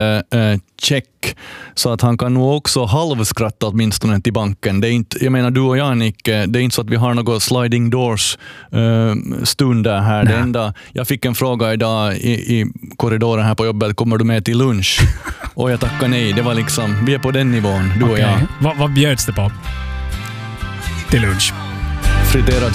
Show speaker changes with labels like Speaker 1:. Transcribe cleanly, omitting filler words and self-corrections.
Speaker 1: check så att han kan nog också halvskratta åtminstone till banken. Det är inte, jag menar du och jag, Nick, det är inte så att vi har något sliding doors stunder här. Det enda, jag fick en fråga idag i korridoren här på jobbet, kommer du med till lunch? Och jag tackar nej, det var liksom, vi är på den nivån, du och jag.
Speaker 2: Vad bjöds det på till lunch?
Speaker 1: Friterad